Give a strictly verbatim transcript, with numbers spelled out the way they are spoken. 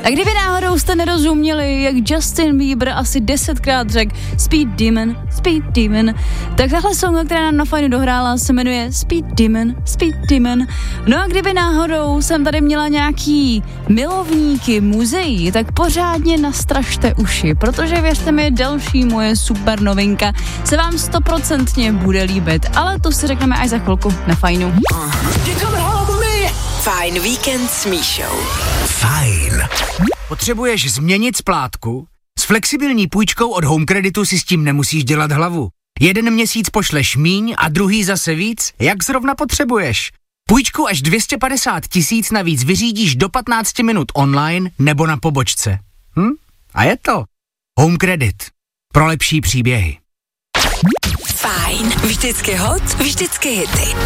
A kdyby náhodou jste nerozuměli, jak Justin Bieber asi desetkrát řekl Speed Demon, Speed Demon, tak tahle songa, která nám na Fajnu dohrála, se jmenuje Speed Demon, Speed Demon. No a kdyby náhodou jsem tady měla nějaký milovníky muzeí, tak pořádně nastražte uši, protože věřte mi, další moje super novinka se vám stoprocentně bude líbit, ale to si řekneme až za chvilku na Fajnu. Fajn víkend s Míšou. Fajn. Potřebuješ změnit splátku? S flexibilní půjčkou od Home Creditu si s tím nemusíš dělat hlavu. Jeden měsíc pošleš míň a druhý zase víc, jak zrovna potřebuješ. Půjčku až dvě stě padesát tisíc navíc vyřídíš do patnáct minut online nebo na pobočce. Hm? A je to Home Credit. Pro lepší příběhy. Fajn. Vždycky hot, vždycky hity.